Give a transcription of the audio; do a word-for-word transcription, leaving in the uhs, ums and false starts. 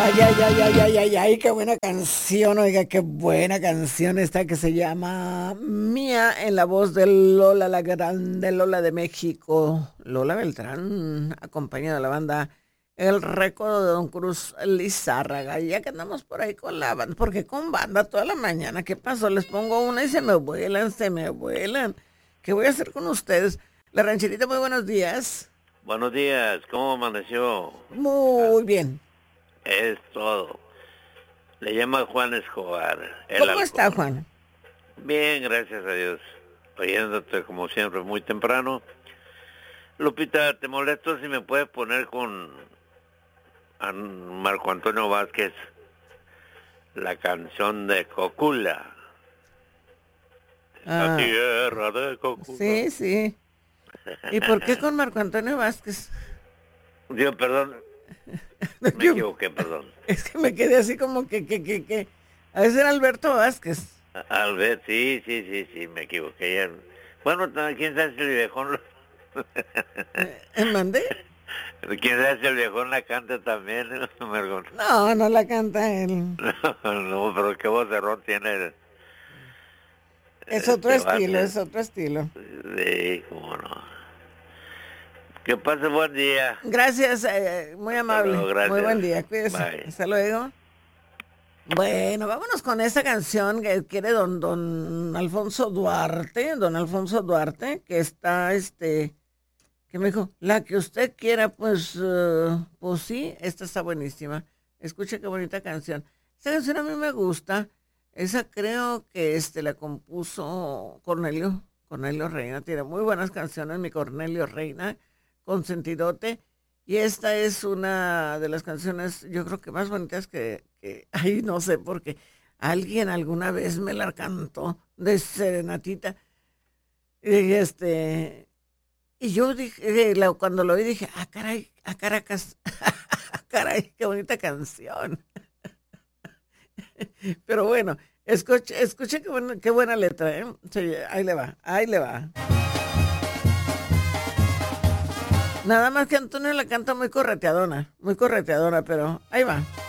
Ay, ay, ay, ay, ay, ay, ay, qué buena canción, oiga, qué buena canción esta que se llama Mía en la voz de Lola, la grande Lola de México. Lola Beltrán, acompañada de la banda El Recodo de Don Cruz Lizárraga. Y ya que andamos por ahí con la banda, porque con banda toda la mañana, ¿qué pasó? Les pongo una y se me vuelan, se me vuelan. ¿Qué voy a hacer con ustedes? La rancherita, muy buenos días. Buenos días, ¿cómo amaneció? Muy bien. Es todo. Le llama Juan Escobar. el ¿Cómo halcón. está, Juan? Bien, gracias a Dios. Oyéndote como siempre muy temprano. Lupita, te molesto si me puedes poner con a Marco Antonio Vázquez la canción de Cocula. La Ah, tierra de Cocula. sí, sí. ¿Y por qué con Marco Antonio Vázquez? Dios, perdón. Me Yo- equivoqué, perdón. Es que me quedé así como que, que, que, que. A veces era Alberto Vázquez. Al ver, sí, sí, sí, sí, me equivoqué. Ya. Bueno, quién sabe si el viejón lo... ¿Eh, ¿Mandé? quién sabe si el viejón la canta también, ¿no? Margot? No, no la canta él. No, pero qué vocerrón tiene. Es otro este estilo, Vázquez. es otro estilo. Sí, cómo no. Que pase buen día. Gracias, eh, muy amable. luego, gracias. Muy buen día, cuídese. Bye. Hasta luego. Bueno, vámonos con esta canción que quiere don, don Alfonso Duarte, don Alfonso Duarte, que está, este, que me dijo, la que usted quiera, pues, eh, pues sí, esta está buenísima. Escuche qué bonita canción. Esa canción a mí me gusta. Esa creo que este la compuso Cornelio, Cornelio Reina. Tiene muy buenas canciones, mi Cornelio Reina, consentidote. Y esta es una de las canciones, yo creo que más bonitas que, que ay, no sé, porque alguien alguna vez me la cantó de serenatita. Y este, y yo dije, eh, la- cuando lo oí dije, ah, caray, a Caracas, caray, qué bonita canción. Pero bueno, escuche, escuche qué buena, qué buena letra, ¿eh? Sí, ahí le va, ahí le va. Nada más que Antonio la canta muy correteadona, muy correteadona, pero ahí va.